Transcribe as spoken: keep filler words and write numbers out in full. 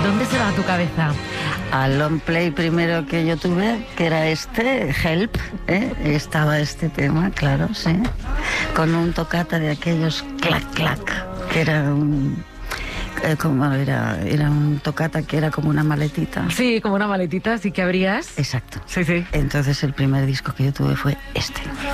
¿Dónde se va tu cabeza? Al long play primero que yo tuve, que era este, Help, ¿eh? Estaba este tema, claro, sí, con un toccata de aquellos clac, clac, que era un... Eh, como era, era un toccata que era como una maletita. Sí, como una maletita, así que abrías. Exacto. Sí, sí. Entonces el primer disco que yo tuve fue este.